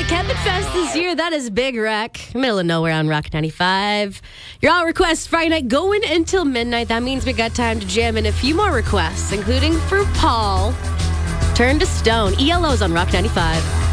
Kevin Fest this year. That is Big Wreck. Middle of nowhere on Rock 95. Your all requests Friday night going until midnight. That means we got time to jam in a few more requests, including for Paul. Turn to Stone. ELO's on Rock 95.